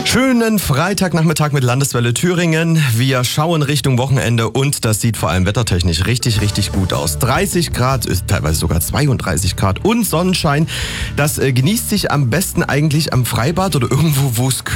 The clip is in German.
Schönen Freitagnachmittag mit Landeswelle Thüringen. Wir schauen Richtung Wochenende und das sieht vor allem wettertechnisch richtig, richtig gut aus. 30 Grad, teilweise sogar 32 Grad und Sonnenschein. Das genießt sich am besten eigentlich am Freibad oder irgendwo, wo es